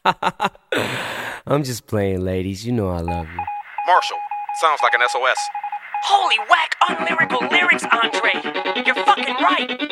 I'm just playing, ladies. You know I love you. Marshall, sounds like an SOS. Holy whack, unlyrical lyrics, Andre. You're fucking right.